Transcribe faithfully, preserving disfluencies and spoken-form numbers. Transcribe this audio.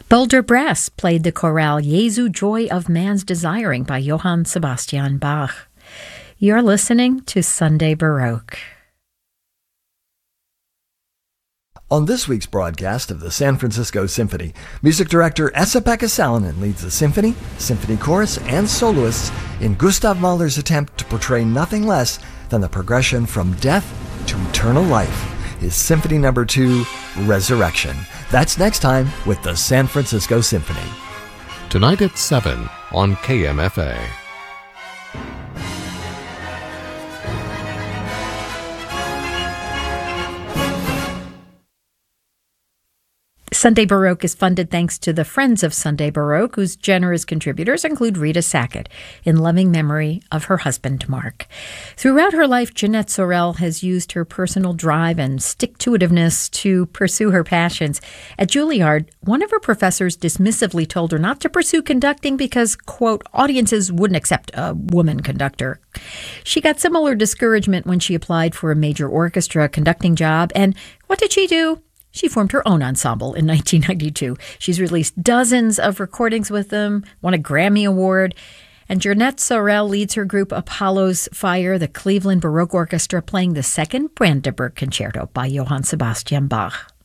Boulder Brass played the chorale Jesu Joy of Man's Desiring by Johann Sebastian Bach. You're listening to Sunday Baroque. On this week's broadcast of the San Francisco Symphony, music director Esa-Pekka Salonen leads the symphony, symphony chorus, and soloists in Gustav Mahler's attempt to portray nothing less than the progression from death to eternal life, his Symphony Number Two, Resurrection. That's next time with the San Francisco Symphony. Tonight at seven on K M F A. Sunday Baroque is funded thanks to the Friends of Sunday Baroque, whose generous contributors include Rita Sackett, in loving memory of her husband, Mark. Throughout her life, Jeanette Sorel has used her personal drive and stick-to-itiveness to pursue her passions. At Juilliard, one of her professors dismissively told her not to pursue conducting because, quote, audiences wouldn't accept a woman conductor. She got similar discouragement when she applied for a major orchestra conducting job, and what did she do? She formed her own ensemble in nineteen ninety-two. She's released dozens of recordings with them, won a Grammy Award, and Jeanette Sorel leads her group Apollo's Fire, the Cleveland Baroque Orchestra, playing the second Brandenburg Concerto by Johann Sebastian Bach.